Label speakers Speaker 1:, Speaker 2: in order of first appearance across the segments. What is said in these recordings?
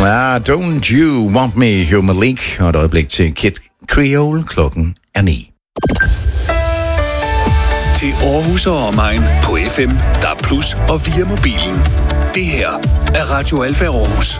Speaker 1: Ja, Don't You Want Me, Human League, og et øjeblik til Kid Creole. Klokken er 9.
Speaker 2: Til Aarhus og omegn på FM, DAB+ og via mobilen. Det her er Radio Alfa Aarhus.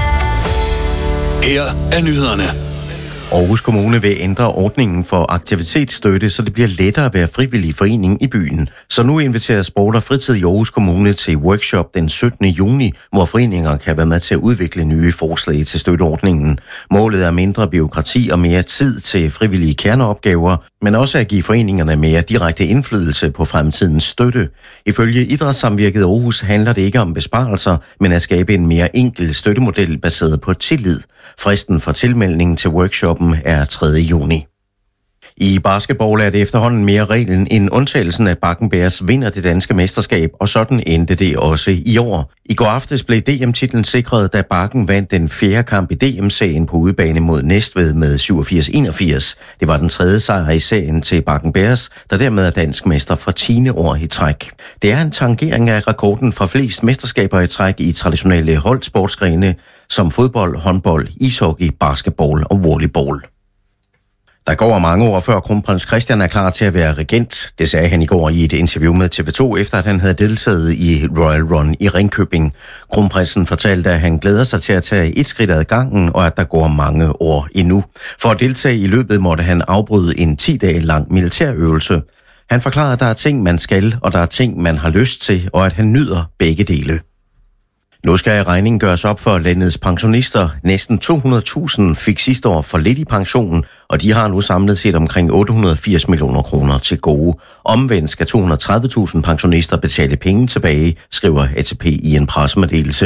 Speaker 2: Her er nyhederne.
Speaker 3: Aarhus Kommune vil ændre ordningen for aktivitetsstøtte, så det bliver lettere at være frivillig forening i byen. Så nu inviterer Sport og Fritid i Aarhus Kommune til workshop den 17. juni, hvor foreninger kan være med til at udvikle nye forslag til støtteordningen. Målet er mindre bureaukrati og mere tid til frivillige kerneopgaver, men også at give foreningerne mere direkte indflydelse på fremtidens støtte. Ifølge Idrætssamvirket Aarhus handler det ikke om besparelser, men at skabe en mere enkel støttemodel baseret på tillid. Fristen for tilmeldingen til workshoppen er 3. juni. I basketball er det efterhånden mere reglen end undtagelsen, at Bakken Bears vinder det danske mesterskab, og sådan endte det også i år. I går aftes blev DM-titlen sikret, da Bakken vandt den 4. kamp i DM-serien på udebane mod Næstved med 87-81. Det var den 3. sejr i serien til Bakken Bears, der dermed er dansk mester for 10. år i træk. Det er en tangering af rekorden for flest mesterskaber i træk i traditionelle holdsportsgrene som fodbold, håndbold, ishockey, basketball og volleyball. Der går mange år før kronprins Christian er klar til at være regent. Det sagde han i går i et interview med TV2, efter at han havde deltaget i Royal Run i Ringkøbing. Kronprinsen fortalte, at han glæder sig til at tage et skridt ad gangen, og at der går mange år endnu. For at deltage i løbet måtte han afbryde en 10 dage lang militærøvelse. Han forklarede, at der er ting, man skal, og der er ting, man har lyst til, og at han nyder begge dele. Nu skal regningen gøres op for landets pensionister. Næsten 200.000 fik sidste år for lidt i pensionen, og de har nu samlet set omkring 880 millioner kroner til gode. Omvendt skal 230.000 pensionister betale penge tilbage, skriver ATP i en pressemeddelelse.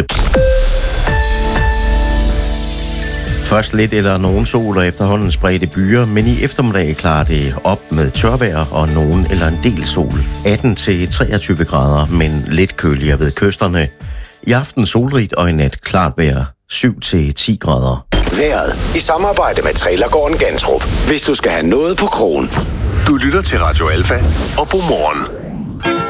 Speaker 3: Først lidt eller nogen sol og efterhånden spredte byer, men i eftermiddag klarer det op med tørvejr og nogen eller en del sol. 18-23 grader, men lidt køligere ved kysterne. I aften solrigt og i nat klart vejr, 7-10 grader.
Speaker 4: Vejret i samarbejde med Trailergården Gantrup. Hvis du skal have noget på krogen.
Speaker 2: Du lytter til Radio Alfa og Godmorgen.